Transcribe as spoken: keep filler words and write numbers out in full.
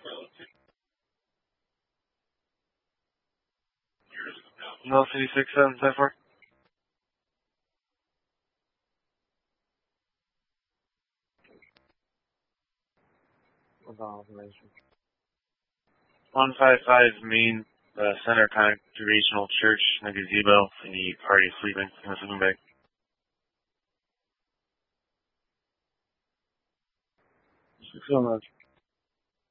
No City six seven five four. One five five Main, uh, Center Congregational Church, in the gazebo, the party sleeping in the sleeping bag. Thanks so much.